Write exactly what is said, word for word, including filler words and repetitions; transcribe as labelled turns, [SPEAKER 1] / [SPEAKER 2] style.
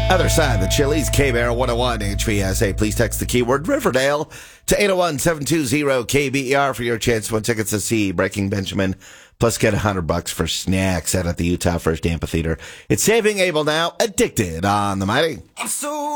[SPEAKER 1] Other side, the Chili's, K-Bear one oh one H V S A. Please text the keyword Riverdale to eight oh one, seven two zero, K B E R for your chance to win tickets to see Breaking Benjamin. Plus, get one hundred bucks for snacks out at the Utah First Amphitheater. It's Saving Abel now, Addicted on the Mighty.
[SPEAKER 2] I'm so